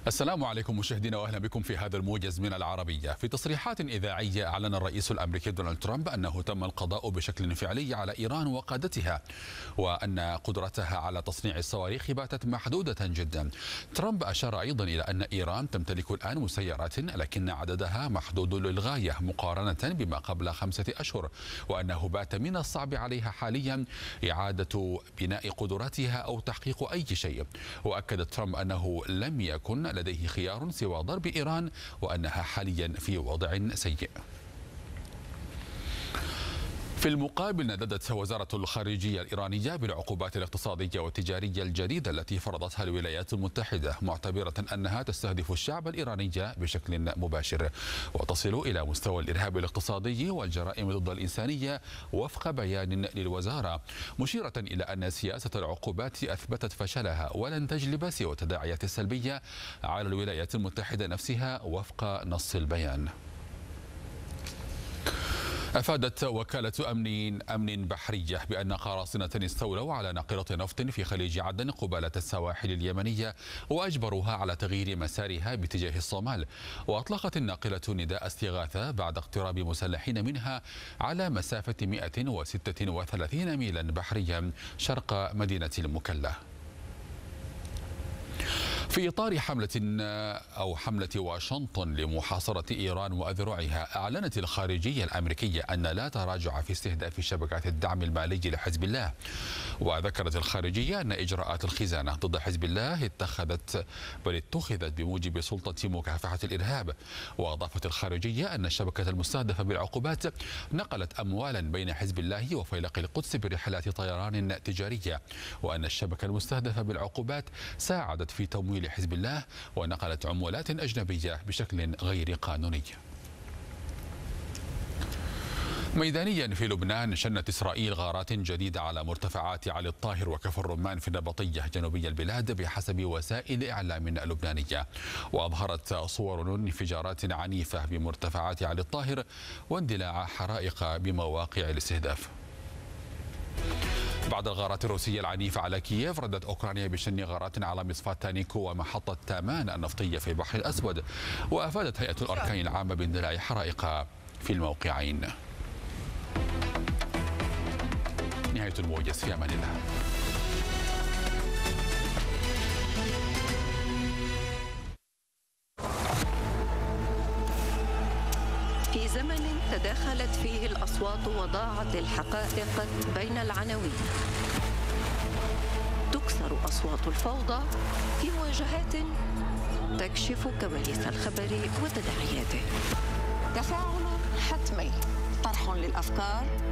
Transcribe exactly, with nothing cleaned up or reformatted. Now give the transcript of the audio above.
السلام عليكم مشاهدينا واهلا بكم في هذا الموجز من العربية. في تصريحات إذاعية أعلن الرئيس الأمريكي دونالد ترامب أنه تم القضاء بشكل فعلي على إيران وقادتها، وأن قدرتها على تصنيع الصواريخ باتت محدودة جدا. ترامب أشار أيضا إلى أن إيران تمتلك الآن مسيرات لكن عددها محدود للغاية مقارنة بما قبل خمسة أشهر، وأنه بات من الصعب عليها حاليا إعادة بناء قدراتها أو تحقيق أي شيء. وأكد ترامب أنه لم يكن لديه خيار سوى ضرب إيران وأنها حاليا في وضع سيء. في المقابل نددت وزارة الخارجية الإيرانية بالعقوبات الاقتصادية والتجارية الجديدة التي فرضتها الولايات المتحدة، معتبرة أنها تستهدف الشعب الإيراني بشكل مباشر وتصل إلى مستوى الإرهاب الاقتصادي والجرائم ضد الإنسانية وفق بيان للوزارة، مشيرة إلى أن سياسة العقوبات أثبتت فشلها ولن تجلب سوى التداعيات السلبية على الولايات المتحدة نفسها وفق نص البيان. أفادت وكالة أمن أمن بحرية بأن قراصنة استولوا على ناقلة نفط في خليج عدن قبالة السواحل اليمنية وأجبروها على تغيير مسارها باتجاه الصومال، وأطلقت الناقلة نداء استغاثة بعد اقتراب مسلحين منها على مسافة مئة وستة وثلاثين ميلا بحريا شرق مدينة المكلا. في إطار حملة أو حملة واشنطن لمحاصرة إيران وأذرعها، أعلنت الخارجية الأمريكية أن لا تراجع في استهداف شبكات الدعم المالي لحزب الله. وذكرت الخارجية أن إجراءات الخزانة ضد حزب الله اتخذت بل اتخذت بموجب سلطة مكافحة الإرهاب. وأضافت الخارجية أن الشبكة المستهدفة بالعقوبات نقلت أموالا بين حزب الله وفيلق القدس برحلات طيران تجارية، وأن الشبكة المستهدفة بالعقوبات ساعدت في تمويل حزب الله ونقلت عمولات أجنبية بشكل غير قانوني. ميدانيا في لبنان، شنت إسرائيل غارات جديدة على مرتفعات علي الطاهر وكفر الرمان في النبطية جنوبي البلاد بحسب وسائل إعلام لبنانية، وأظهرت صور انفجارات عنيفة بمرتفعات علي الطاهر واندلاع حرائق بمواقع الاستهداف. بعد الغارات الروسية العنيفة على كييف، ردت أوكرانيا بشن غارات على مصفاة تانيكو ومحطة تامان النفطية في البحر الأسود، وأفادت هيئة الأركان العامة باندلاع حرائق في الموقعين. نهاية الموجز، في أمان الله. في زمن تداخلت فيه الأصوات وضاعت الحقائق بين العناوين، تكسر أصوات الفوضى في مواجهات تكشف كواليس الخبر وتداعياته. تفاعل حتمي، طرح للأفكار